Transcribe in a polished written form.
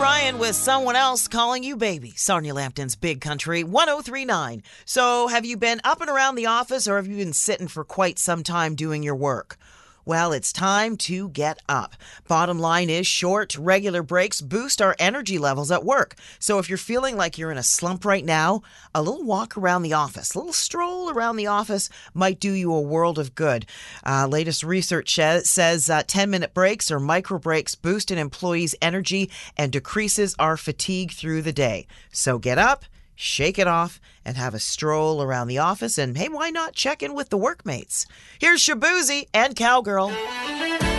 Brian with Someone Else Calling You Baby. Sonia Lampton's Big Country 1039. So have you been up and around the office, or have you been sitting for quite some time doing your work? Well, it's time to get up. Bottom line is, short, regular breaks boost our energy levels at work. So if you're feeling like you're in a slump right now, a little walk around the office, a little stroll around the office might do you a world of good. Latest research says 10-minute breaks or micro breaks boost an employee's energy and decreases our fatigue through the day. So get up, shake it off, and have a stroll around the office. And hey, why not check in with the workmates? Here's Shaboozey and Cowgirl.